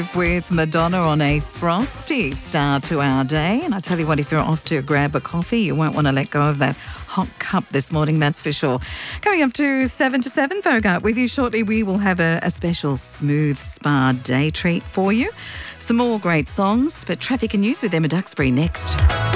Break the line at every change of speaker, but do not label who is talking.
With Madonna on a frosty start to our day. And I tell you what, if you're off to grab a coffee, you won't want to let go of that hot cup this morning, that's for sure. Coming up to 7 to 7, Bogart with you shortly. We will have a special smooth spa day treat for you. Some more great songs, but traffic and news with Emma Duxbury next.